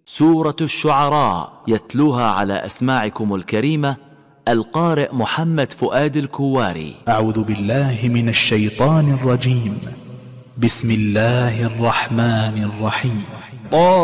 سورة الشعراء، يتلوها على أسماعكم الكريمة القارئ محمد فؤاد الكواري. أعوذ بالله من الشيطان الرجيم. بسم الله الرحمن الرحيم.